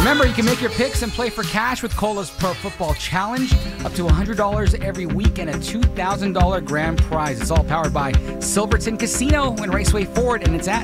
Remember, you can make your picks and play for cash with Cola's Pro Football Challenge. Up to $100 every week and a $2,000 grand prize. It's all powered by Silverton Casino in Raceway Ford, and it's at